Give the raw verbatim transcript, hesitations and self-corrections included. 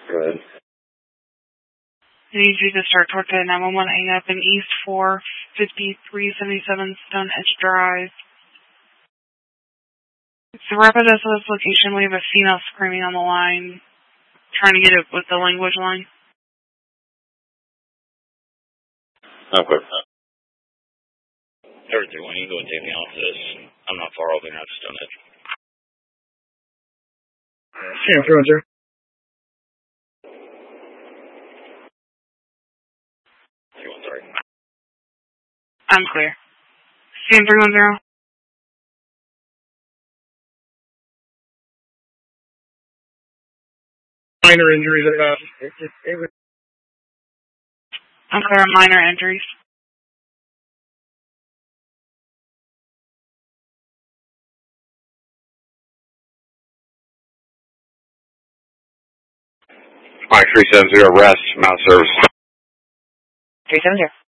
Good. I need you to start towards the nine one one hang up in East four fifty-three seventy-seven Stone Edge Drive. It's a rapid S O S location. We have a female screaming on the line, trying to get it with the language line. Okay. Everything, when you go and take me off this, I'm not far over now, just Stone Edge. Sam three one zero. three one, sorry. I'm clear. Sam three one zero. Minor injuries. Uh, it, it, it was I'm clear on minor injuries. Mike three seven zero, rest, mount service. three seven zero.